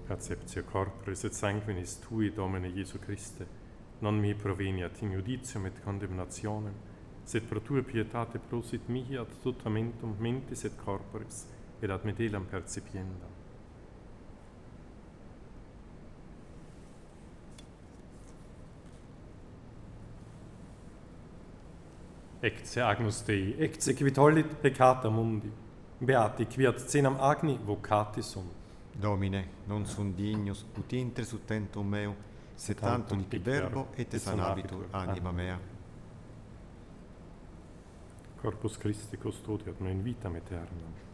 Acceptio corporis et sanguinis Tui, Domine Iesu Christe, non mi proveniat in judicium et condemnationem, sed pro Tua pietate prosit mihi ad tutamentum mentis et corporis, et ad medelam percipiendam. Ecce Agnus Dei, ecce qui tollit peccata mundi, beati qui ad cenam agni vocati sunt. Domine, non sunt dignus ut inter tentum meu, sed tantum hic verbo et sanabitur anima mea. Corpus Christi custodiat me in vitam aeternam.